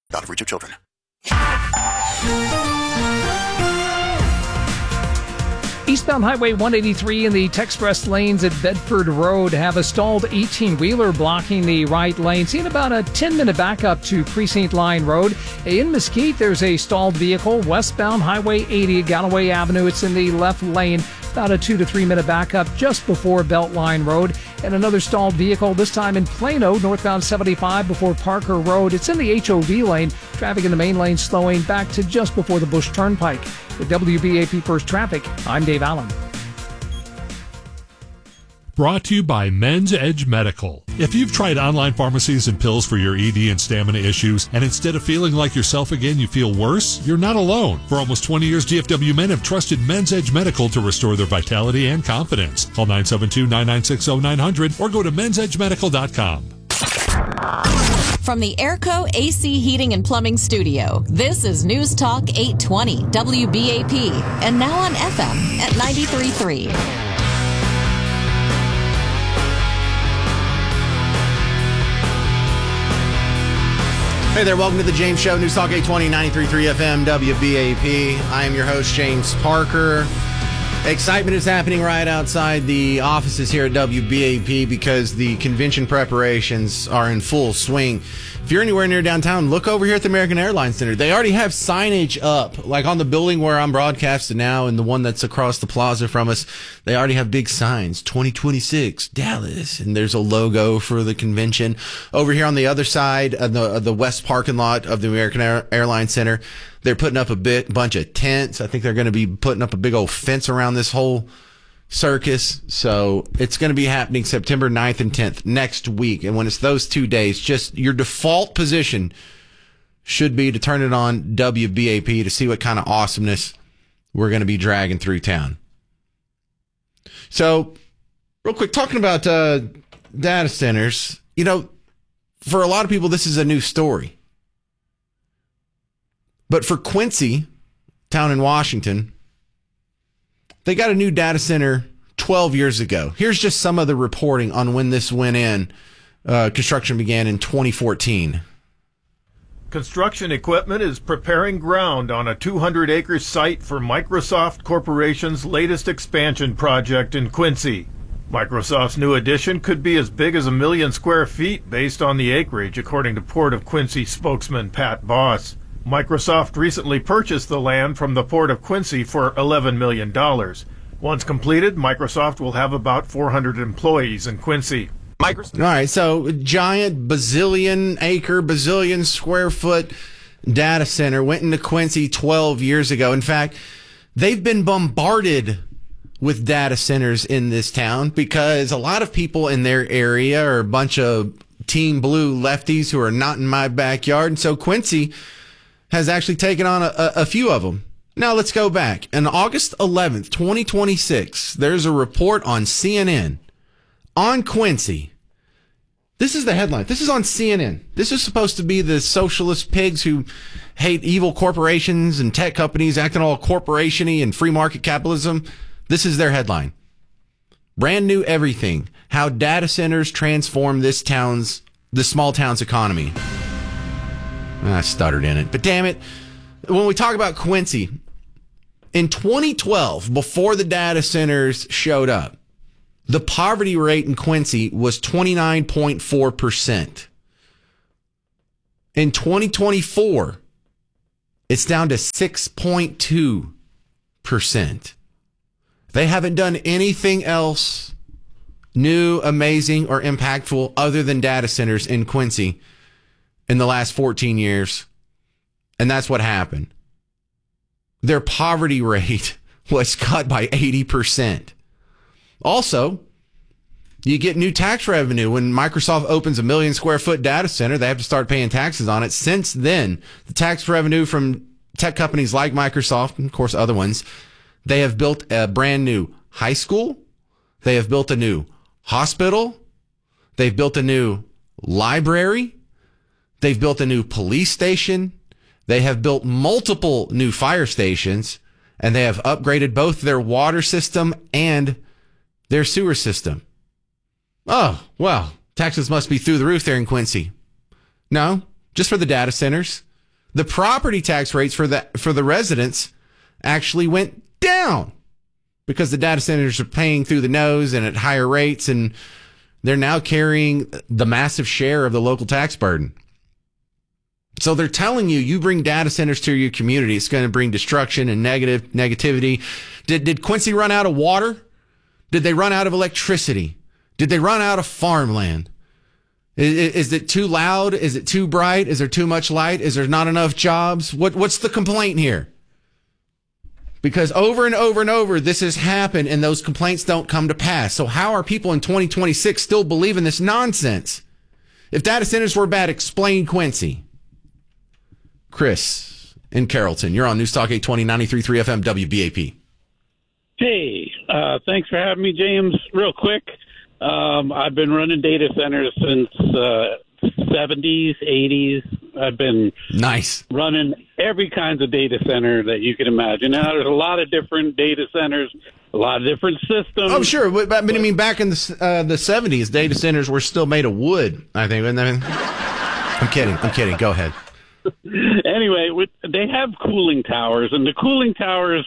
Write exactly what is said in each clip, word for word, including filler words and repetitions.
Not for children. Eastbound Highway one eighty-three and the Texpress lanes at Bedford Road have a stalled eighteen-wheeler blocking the right lane. Seeing about a ten-minute backup to Precinct Line Road. In Mesquite, there's a stalled vehicle westbound Highway eighty at Galloway Avenue. It's in the left lane. About a two to three minute backup just before Beltline Road. And another stalled vehicle, this time in Plano, northbound seventy-five before Parker Road. It's in the H O V lane. Traffic in the main lane slowing back to just before the Bush Turnpike. With W B A P First Traffic, I'm Dave Allen. Brought to you by Men's Edge Medical. If you've tried online pharmacies and pills for your E D and stamina issues, and instead of feeling like yourself again, you feel worse, you're not alone. For almost twenty years, D F W men have trusted Men's Edge Medical to restore their vitality and confidence. Call nine seven two, nine nine six, zero nine zero zero or go to men's edge medical dot com. From the Airco A C Heating and Plumbing Studio, this is News Talk eight twenty W B A P, and now on F M at ninety-three point three. Hey there, welcome to the James Show, News Talk eight twenty, ninety-three point three F M, W B A P. I am your host, James Parker. Excitement is happening right outside the offices here at W B A P because the convention preparations are in full swing. If you're anywhere near downtown, look over here at the American Airlines Center. They already have signage up, like on the building where I'm broadcasting now and the one that's across the plaza from us. They already have big signs, twenty twenty-six, Dallas, and there's a logo for the convention. Over here on the other side of the, of the west parking lot of the American Air, Airlines Center, they're putting up a bit, bunch of tents. I think they're going to be putting up a big old fence around this whole circus. So it's going to be happening September ninth and tenth next week. And when it's those two days, just your default position should be to turn it on W B A P to see what kind of awesomeness we're going to be dragging through town. So real quick, talking about uh, data centers, you know, for a lot of people, this is a new story. But for Quincy, town in Washington, they got a new data center twelve years ago. Here's just some of the reporting on when this went in. Uh, construction began in twenty fourteen. Construction equipment is preparing ground on a two hundred acre site for Microsoft Corporation's latest expansion project in Quincy. Microsoft's new addition could be as big as a million square feet based on the acreage, according to Port of Quincy spokesman Pat Boss. Microsoft recently purchased the land from the Port of Quincy for eleven million dollars. Once completed, Microsoft will have about four hundred employees in Quincy. Microsoft. All right, so giant bazillion acre, bazillion square foot data center went into Quincy twelve years ago. In fact, they've been bombarded with data centers in this town because a lot of people in their area are a bunch of Team Blue lefties who are not in my backyard. And so Quincy has actually taken on a, a, a few of them. Now let's go back. On August eleventh, twenty twenty-six, there's a report on C N N on Quincy. This is the headline. This is on C N N. This is supposed to be the socialist pigs who hate evil corporations and tech companies acting all corporation-y and free market capitalism. This is their headline. Brand new everything. How data centers transform this town's, this small town's economy. I stuttered in it, but damn it. When we talk about Quincy, in twenty twelve, before the data centers showed up, the poverty rate in Quincy was twenty-nine point four percent. In twenty twenty-four, it's down to six point two percent. They haven't done anything else new, amazing, or impactful other than data centers in Quincy in the last fourteen years. And that's what happened. Their poverty rate was cut by eighty percent. Also, you get new tax revenue. When Microsoft opens a million square foot data center, they have to start paying taxes on it. Since then, the tax revenue from tech companies like Microsoft, and of course other ones, they have built a brand new high school. They have built a new hospital. They've built a new library. They've built a new police station. They have built multiple new fire stations, and they have upgraded both their water system and their sewer system. Oh, well, taxes must be through the roof there in Quincy. No, just for the data centers. The property tax rates for the, for the residents actually went down because the data centers are paying through the nose and at higher rates, and they're now carrying the massive share of the local tax burden. So they're telling you, you bring data centers to your community, it's going to bring destruction and negative negativity. Did, did Quincy run out of water? Did they run out of electricity? Did they run out of farmland? Is, is it too loud? Is it too bright? Is there too much light? Is there not enough jobs? What What's the complaint here? Because over and over and over, this has happened and those complaints don't come to pass. So how are people in twenty twenty-six still believing this nonsense? If data centers were bad, explain Quincy. Chris in Carrollton, you're on News Talk eight twenty, ninety-three point three F M W B A P. Hey, uh, thanks for having me, James. Real quick, um, I've been running data centers since uh, seventies, eighties. I've been nice running every kind of data center that you can imagine. Now, there's a lot of different data centers, a lot of different systems. Oh, sure. But, but I mean, back in the uh, the seventies, data centers were still made of wood, I think. I'm kidding. I'm kidding. Go ahead. Anyway, with, they have cooling towers, and the cooling towers,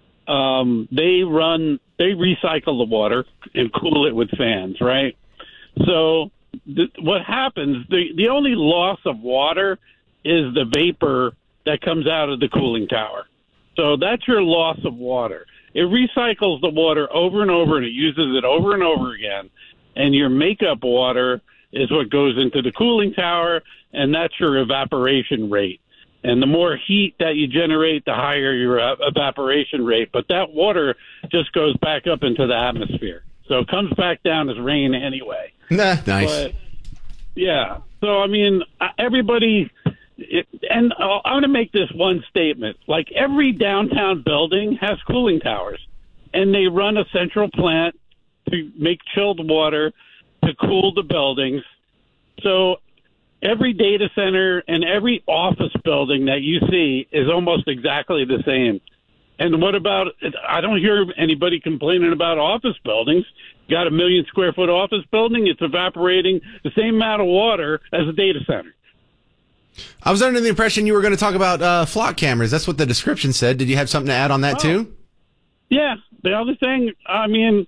um, they run, they recycle the water and cool it with fans, right? So th- what happens, the, the only loss of water is the vapor that comes out of the cooling tower. So that's your loss of water. It recycles the water over and over, and it uses it over and over again, and your makeup water is what goes into the cooling tower, and that's your evaporation rate. And the more heat that you generate, the higher your evaporation rate. But that water just goes back up into the atmosphere. So it comes back down as rain anyway. Nah, nice. But, yeah. So, I mean, everybody... It, and I'm going to make this one statement. Like, every downtown building has cooling towers, and they run a central plant to make chilled water to cool the buildings. So every data center and every office building that you see is almost exactly the same. And what about, I don't hear anybody complaining about office buildings. You got a million square foot office building, it's evaporating the same amount of water as a data center. I was under the impression you were going to talk about uh, flock cameras. That's what the description said. Did you have something to add on that, oh. too? Yeah. The other thing, I mean,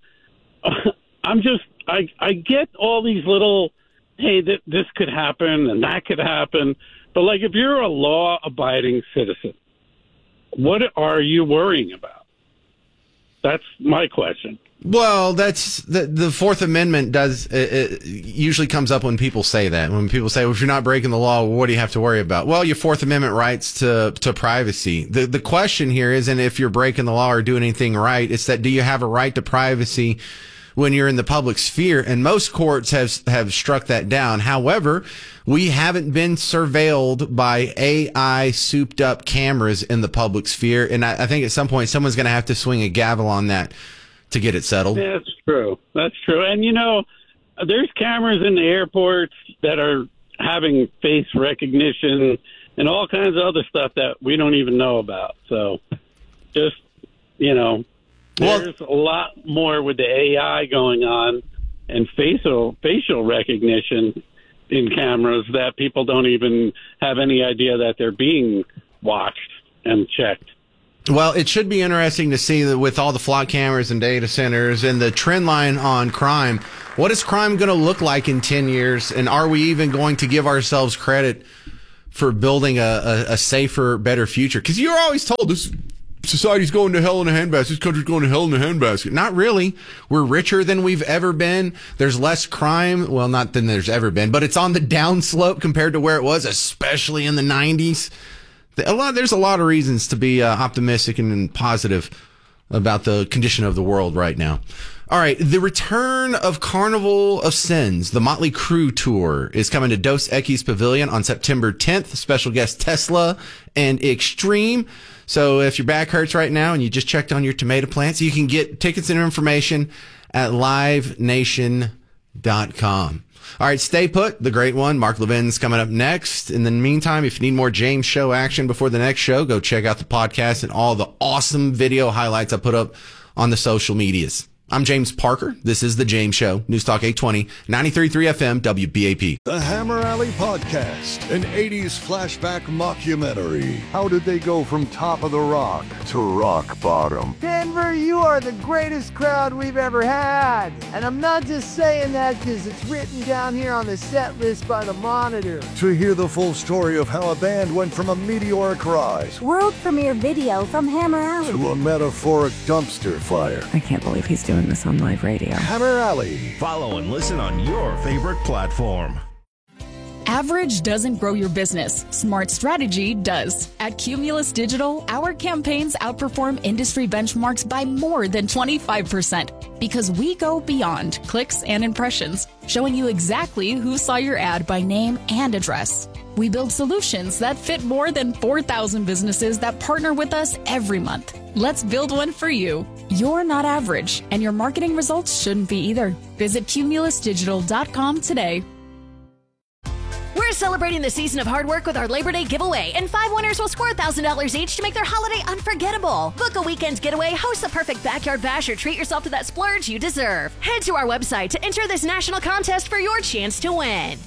I'm just, I, I get all these little, hey, th- this could happen and that could happen. But, like, if you're a law-abiding citizen, what are you worrying about? That's my question. Well, that's the, the Fourth Amendment does it, it usually comes up when people say that. When people say, well, if you're not breaking the law, what do you have to worry about? Well, your Fourth Amendment rights to, to privacy. The, the question here isn't if you're breaking the law or doing anything right. It's that, do you have a right to privacy when you're in the public sphere? And most courts have, have struck that down. However, we haven't been surveilled by A I souped up cameras in the public sphere. And I, I think at some point someone's going to have to swing a gavel on that to get it settled. Yeah, that's true. That's true. And, you know, there's cameras in the airports that are having face recognition and all kinds of other stuff that we don't even know about. So just, you know, there's well, a lot more with the A I going on and facial facial recognition in cameras that people don't even have any idea that they're being watched and checked. Well, it should be interesting to see that with all the flock cameras and data centers and the trend line on crime, what is crime going to look like in ten years? And are we even going to give ourselves credit for building a, a, a safer, better future? Because you're always told this society's going to hell in a handbasket. This country's going to hell in a handbasket. Not really. We're richer than we've ever been. There's less crime. Well, not than there's ever been, but it's on the downslope compared to where it was, especially in the nineties. A lot, there's a lot of reasons to be uh, optimistic and positive about the condition of the world right now. All right, the return of Carnival of Sins, the Motley Crue tour, is coming to Dos Equis Pavilion on September tenth. Special guest Tesla and Extreme. So if your back hurts right now and you just checked on your tomato plants, you can get tickets and information at live nation dot com. All right, stay put. The great one, Mark Levin's coming up next. In the meantime, if you need more James Show action before the next show, go check out the podcast and all the awesome video highlights I put up on the social medias. I'm James Parker. This is The James Show. News Talk eight twenty, ninety-three point three F M, W B A P. The Hammer Alley Podcast, an eighties flashback mockumentary. How did they go from top of the rock to rock bottom? Denver, you are the greatest crowd we've ever had. And I'm not just saying that because it's written down here on the set list by the Monitor. To hear the full story of how a band went from a meteoric rise, world premiere video from Hammer Alley, to a metaphoric dumpster fire. I can't believe he's doing this on live radio. Hammer Alley. Follow and listen on your favorite platform. Average doesn't grow your business. Smart strategy does. At Cumulus Digital, our campaigns outperform industry benchmarks by more than twenty-five percent because we go beyond clicks and impressions, showing you exactly who saw your ad by name and address. We build solutions that fit more than four thousand businesses that partner with us every month. Let's build one for you. You're not average, and your marketing results shouldn't be either. Visit cumulus digital dot com today. We're celebrating the season of hard work with our Labor Day giveaway, and five winners will score one thousand dollars each to make their holiday unforgettable. Book a weekend getaway, host the perfect backyard bash, or treat yourself to that splurge you deserve. Head to our website to enter this national contest for your chance to win.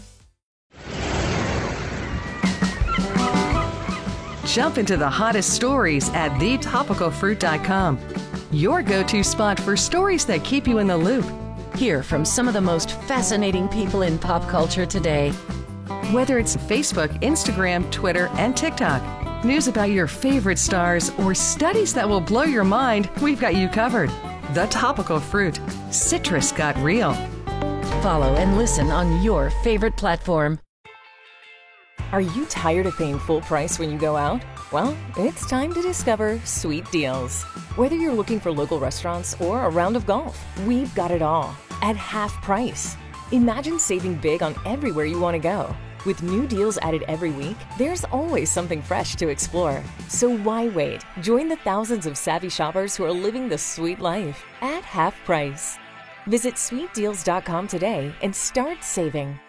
Jump into the hottest stories at the topical fruit dot com. Your go-to spot for stories that keep you in the loop. Hear from some of the most fascinating people in pop culture today. Whether it's Facebook, Instagram, Twitter, and TikTok, news about your favorite stars, or studies that will blow your mind, we've got you covered. The Topical Fruit. Citrus got real. Follow and listen on your favorite platform. Are you tired of paying full price when you go out? Well, it's time to discover Sweet Deals. Whether you're looking for local restaurants or a round of golf, we've got it all at half price. Imagine saving big on everywhere you want to go. With new deals added every week, there's always something fresh to explore. So why wait? Join the thousands of savvy shoppers who are living the sweet life at half price. Visit sweet deals dot com today and start saving.